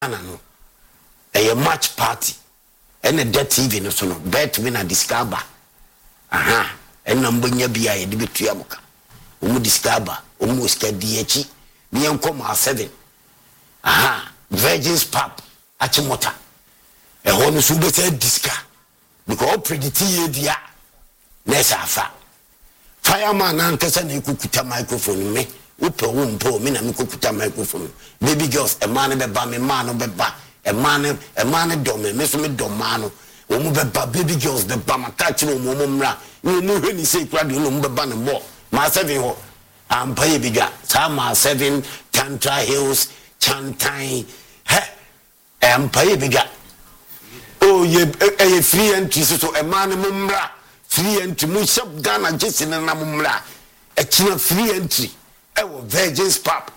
no a match party and a dead TV no so no bet winner discover and number bia ye de betua muka omu discover omu skadi echi ni enkom a 7 Virgin's Pub achimota e ho no so be say disca because predict ye dia nessa afa fireman ankasa na ikukuta microphone me upe wumpo me na mikukuta microphone baby girls a man be ba me man be ba a man do me so me do man omu be ba baby girls be ba makachi no mu mra you know when you say kwade no mu be ba no more ma 7 ho ampa ye biga sama 7 Tantra Hills Chantai ampa ye biga oh ye free entry so a man mumra free entry mu shop Ghana jesi na mumra a china free entry Virgin's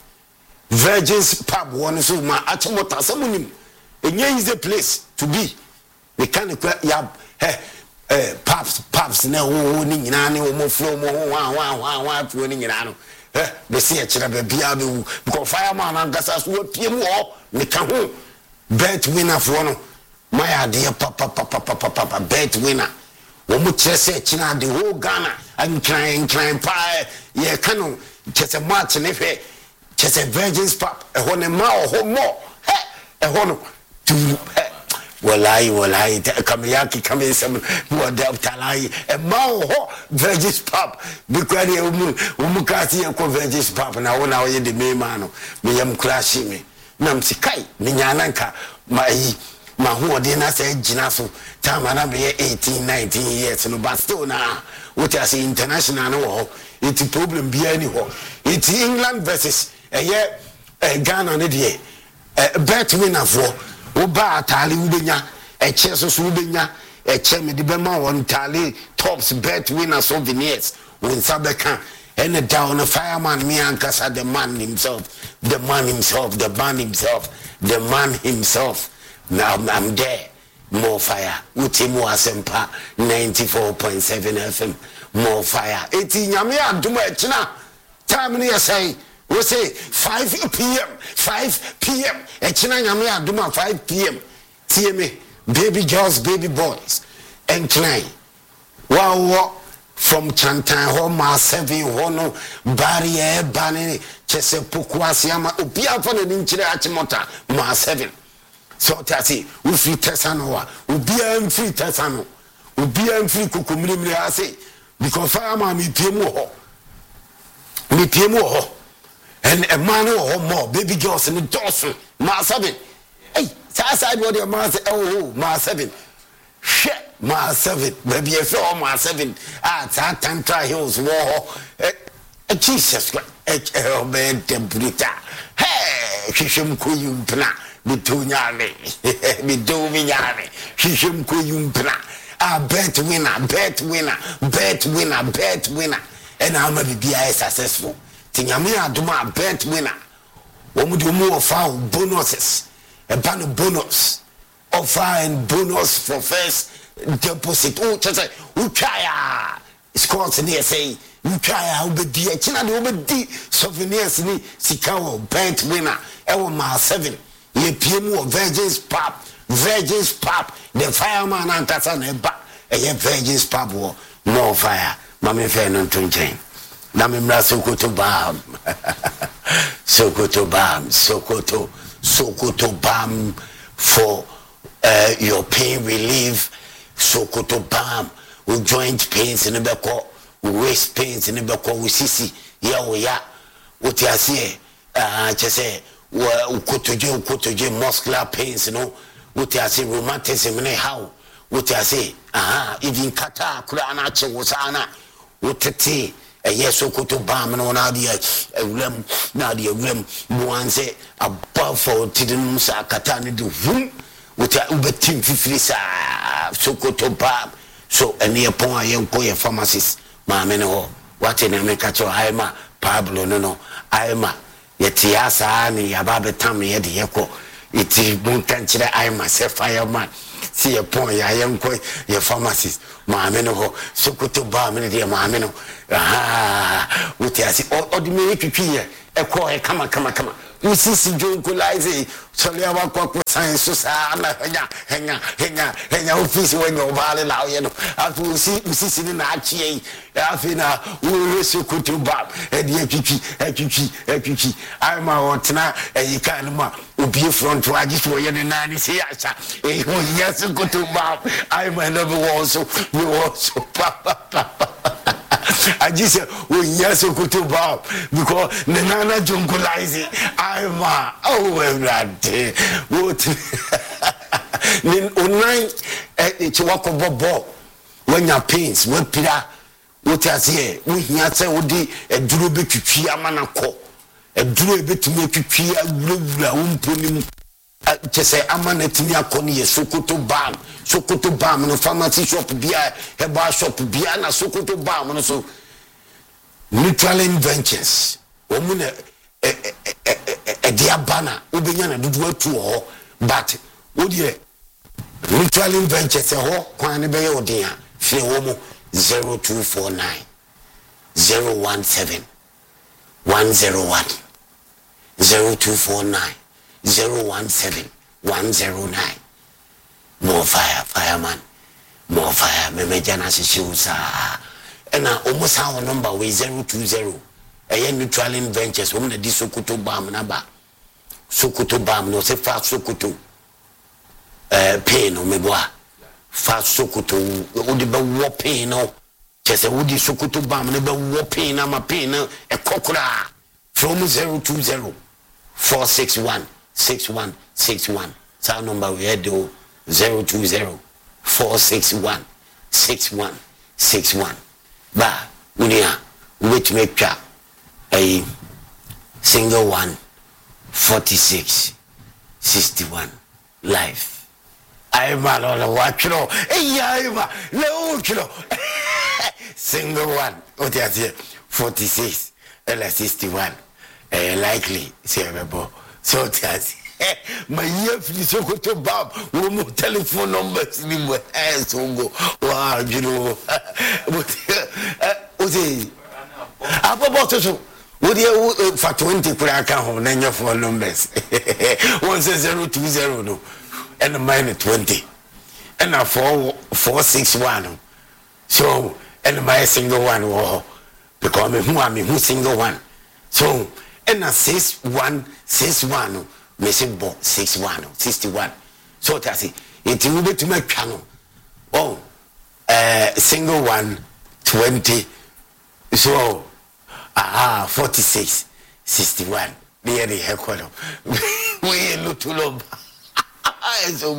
Pub one so ma achimota samunim enye is the place to be we can ya pubs na wo ni nyina ne wo mo flow mo wa tuo ni nyina no be se e kira be bia be wu because fireman angasa so apie mu ho me ka ho bet winner for no my idea papa bet winner wo mo kire se kina the whole Ghana and crying pa ye kanu kese match ne hwe kese Virgin's Pub e ho ne ma ho mo e ho no tu wallahi kamiyaki kamisem wada talai e ma ho Virgin's Pub because ye umu kasi ye ko Virgin's Pub na wona wo ye de me ma no me yam crash me nam sikai me nyana nka ma ho de na say gina so time na be 18-19 years no but still na what I say international no ho it's problem be any ho it's England versus Ghana ne de bet winner for oba atali ubenya eche so ubenya eche me de be ma won tali tops bet winner souvenirs when sabeka and down a fireman me ankasa the man himself now I'm there more fire uti mo asempa 94.7 FM more fire eti nyame adom echina time ne say we say 5 p.m. echina nyame adom 5 p.m. tie me baby girls baby boys encline wow from Chantan home ma 7 hono barrier banene chese pokuasi ama obia fa na nchire achimota ma 7 so tati we free tesanoa obia mfree tesano obia mfree kokomrimri ase because fireman me piemu ho and a man ho more baby girls in the dozen ma 7 hey side what your man say oh ma 7 shit ma 7 baby you feel ma 7 Tantra Hills war Jesus Christ oh man temperature hey shishim kuyumpna bitunyane biduminyane shishim kuyumpna bet winner and I'm a be successful tinyame adoma bet winner womudu mu offer bonuses a ban bonus offer and bonus for first deposit just ukaya scores near say ukaya obedi china de obedi souvenirs ni sikawo bet winner ewo ma 7 ye piemu of Virgin's Pub the fireman ankasa na ba Virgin's Pub wo more fire mama fe no tonchen na me mra Sokoto Bam for your pain relief Sokoto Bam we joint pains in the beko waist pains in the beko we sisi ya oti ase chese ukotoje muscular pains no oti ase rheumatism ne how oti ase even kata kura na che wosana wotete Sokoto Bam no na dia rem one say above for tidin sa kata ne do vum woti ubetim fifiri sa Sokoto Bam so ene pon ayenko ye pharmacist ma me no what na me ka cho aima Pablo no aima yeti asa ni yababe tam ye de yeko iti bunkan kire aima se fireman si ye pon ya ayenko ye pharmacist ma me no Sokoto Bam me de ma me no wuti asi odime twitwi ye ekọ kama usisi jonkolize sole abakwa science sa na henya office when you vale na ye no afu usisi ni na achie afi na wo sokoto ba e de atwitwi ama wotena yika no ma obi front wage so ye ne na ni se acha ho yes sokoto ba I might never also we also I just say we yes sokoto ba because the nana jonkolize I'm everyday what nin online it's work of bobo when your pains when pira what I say we here say odi eduro betwitwi amanako eduro betumi twitwi awurawura womponim chese amanetimi akoni ye sokoto bam no pharmacy shop bia herbal shop bia na sokoto bam no so Neutralin Ventures omuna dia bana obenya na dudu atu ho but wodie Neutralin Ventures ho kwan ne beye odin a fe wo mu 0249 017 101 0249 017 109 more fireman more fire me jana shishusa ena omusa wo number we 020 Neutralin Ventures wo na di sokoto bam na ba sokoto bam no se fa sokoto pain o meboa fa sokoto wo di ba wo pain no chese wo di sokoto bam na ba wo pain na ma pain na e kokora from 020 461 6161 sa number we had 020 461 6161 ba unia which make a single one 46 61 life I malona watchro eyaiba le uchro single one what you say 46 and 61 likely say so that's my year sokoto bab wo mo telephone numbers ni mo so go wow you know o say about so what you for 20 kura ka ho na your phone numbers 10020 no and minus 20 and a 461 so and my single one wo because me who single one so and a 6161 me say bo 61 so that's it will be to make channel oh single one 20 so 46 61 near the heck we look to love so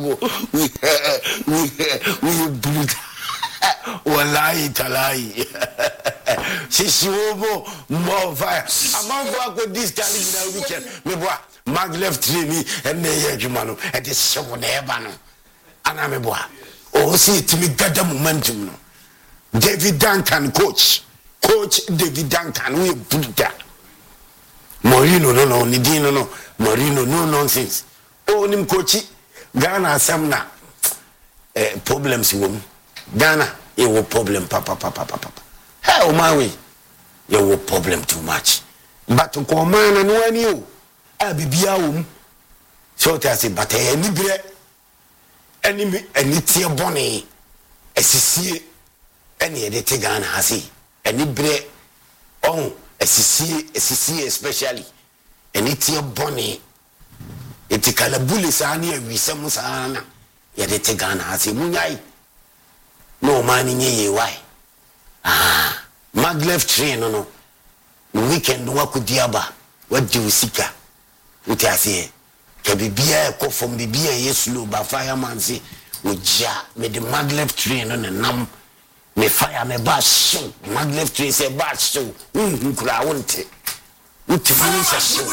we brute wallahi talai shishiwobo more fire among go this challenge na weekend me boy mag left tree and na adwuma no e de hyewo na eba no ana me boy o see timi gada momentum no David Duncan coach David Duncan we buda Morino no ni din no Morino no nonsense o nim coach Ghana asamna problems wom Ghana you will problem papa hey my way you will problem too much but to come man no ani o abibia wom so that say but any bre any tie bone asisie any de te Ghana hasi any bre on asisie especially any tie bone etikala bulisa ani awisam sana ya de te Ghana hasi munyai no man nye why mag left train no weekend wa kudiaba wa diusika uti ase ke bibia ko from bibia yeslo ba fireman say oja me the mag left train no nam me fire me ba show mag left train say ba show nkura wonte uti fini say show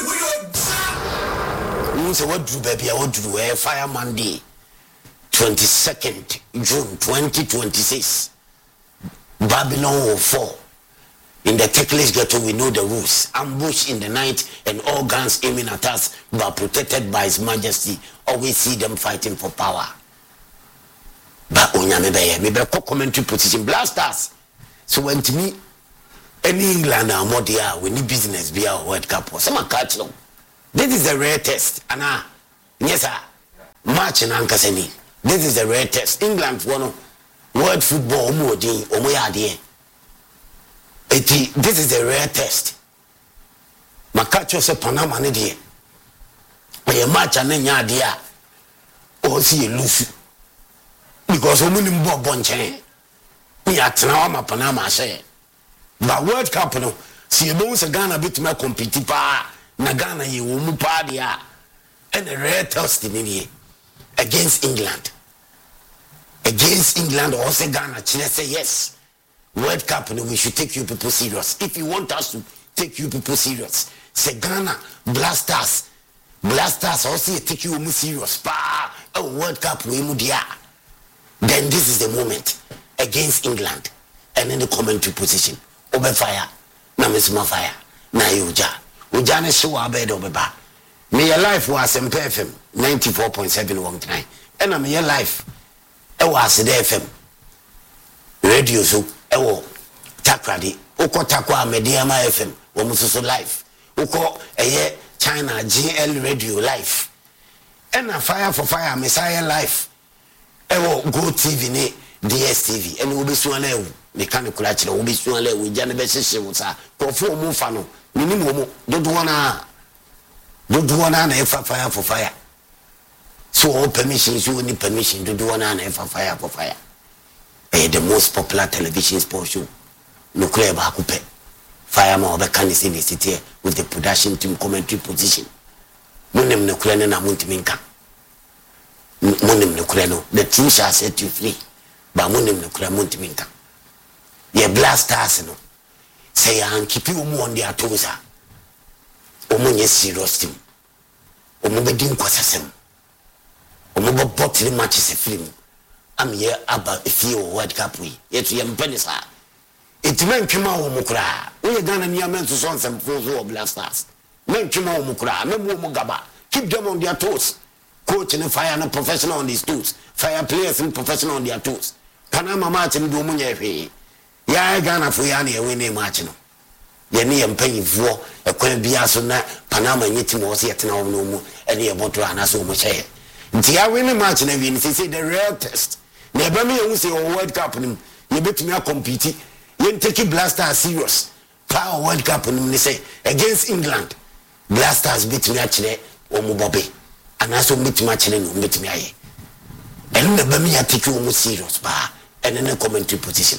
say what do baby what do fireman day 22nd June 2026 Babylon 04 in the Teklis ghetto. We know the rules. Ambush in the night and all guns aiming at us, but protected by His Majesty. Always see them fighting for power. But maybe commentary position blasters. So when to me any England or more there we need business be our World Cup or some catch them This is the rare test. Anna, yes, sir. March in Ankasani. This is the rare test. England, one world football, Omodi, Omoyadi. This is the rare test. Makacho se Panama Nidi. A match and then Yadia. Or see Lufu. Because Omunim Bob Bonche. We are Tanama Panama say. But World Cup, no. See a bones a Ghana bit more competitive. Nagana ye Umupadia. And a rare test in India. Against England. Against England, also Ghana. Chile say yes. World Cup, we should take you people serious. If you want us to take you people serious, say Ghana, Blasters, also take you more serious. World Cup, we mudia. Then this is the moment against England, and in the commentary position, over fire, na misma fire, na yuja, ujane showa bed obeba. Me your life was MPFM 94.7 one time, and I'm your life. I was the FM radio so. Ewo takradi uko takwa Mediama FM womususu live uko China GL radio live ena fire for fire Messiah live ewo Go TV ne DSTV ene obesu ala ewu me kan kula kire obesu ala ewu jane be hihye wo sa kofo omu fa no ninim omu dodo na efa fire for fire so permission so ni permission dodo na efa fire for fire. The most popular television sports show. No clear bakupe. Fireman obekani in the city with the production team commentary position. Munem no clear na muntiminka. Munem no clear no. The truth shall set you free. But munem no clear muntiminka. Ye Blasters no. Say and keep you on their toes. Omunye serious team. Omubedin kwasasem. Omubo bottle matches a film. I'm here about a few World Cup we. Yet we am penisa. It men came out mukra. We are gonna near men to sons and fools or Blasters. Men came out mukra, no mugaba. Keep them on their toes. Coach and fire and professional on these toes. Fire players and professional on their toes. Panama match and do munye. Ya Ghana for yani a winning match. Yeni and paying for a queen biasona, Panama and yet was yet no more, and he about to answer so much. Tia winning match and everything. Say the real test. Never me who say World Cup you bet me a compete. You take Blasters serious. Power World Cup they say against England. Blasters beat me actually Omubobe. And also beat me actually no beat me aye. And never me a take you serious and in a commentary position.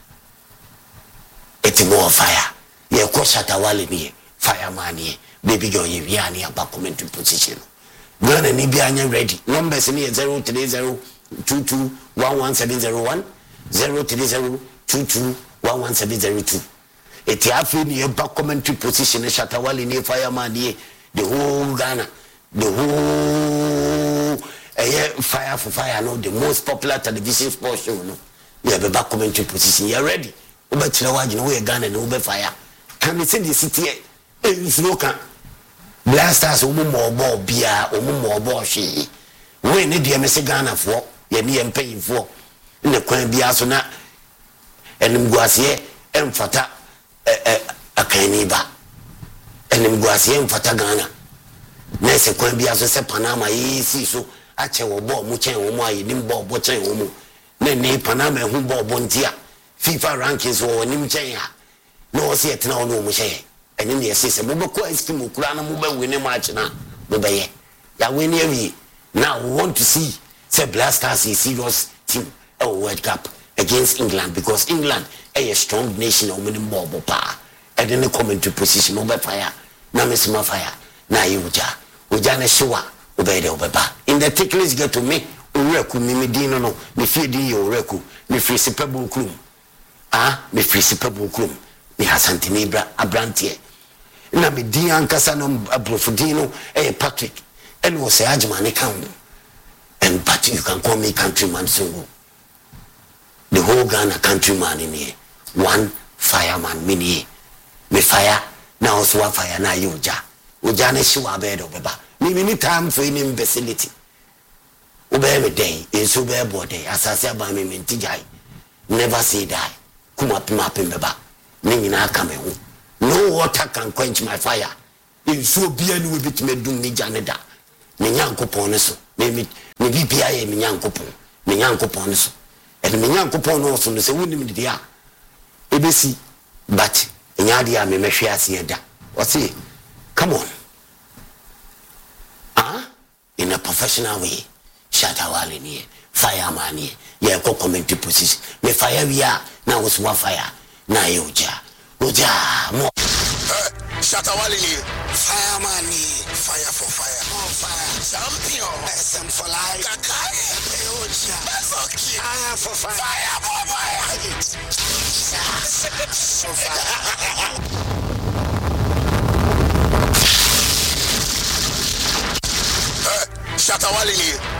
It's more fire. You ko Shatawale ni fireman ye baby girl ye yani about commentary position. Ghana ni bi anya ready. Numbers ni 03022117001 03022117002. Eti afi ni back commentary position Shatawale ni fireman ye the whole Ghana the whole fire for fire no the most popular television sports show no. You be back commentary position you ready. Oba tire waji no we Ghana no be fire. Can you see the city is no can Blasters omo ball bia omo ball hwe we ne de me se Ghana fo ye ne empay fo ne kwan bia so na enim guase emfata akani ba enim guase emfata Ghana na se kwan bia so se Panama yi si so ache wo ball mu chen wo mu ayi nim ball bo chen wo mu ne Panama hu ball bo ntia FIFA rankings wo nim chen ya no se etna wo no mu hye enim ye se mo be ko eskimo kura na mo be win match na mo be ye ya win every now we want to see say Blasters is serious team a World Cup against England because England a strong nation o mini ball pa and then the commentary position over fire na mesma fire na yuja na shiwa obede obeba in the ticklish get to me oreku mi din no me fie din ye oreku me free sepabu krum me free sepabu krum me hasantini abrantie na me din ankasa no abrofudino Patrick and was say ajmane kan and but you can call me countryman so the whole Ghana countryman in here one fireman mini me fire now also fire na yuja na shiwa bedo beba me time for any facility obey me day is obey body asase aba me mentijai never say die kuma pima pembeba ni nyina aka me ho no water can quench my fire nsuo bia ne wobetime dum ne gya ne da me nyankopon ne so me bibia ye me nyankopon ne so e me nyankopon no so no se wonim dia ebesi but nyaade a me mehwe ase da what's come on in a professional way Shatta Wale ni fireman ni ye ko community position me fire we are na was one fire na ye oja mo Shatta Wale ni fireman ni fire for fire more fire champion SM for life kakai oja okay fire for fire fire for fire Shatta Wale ni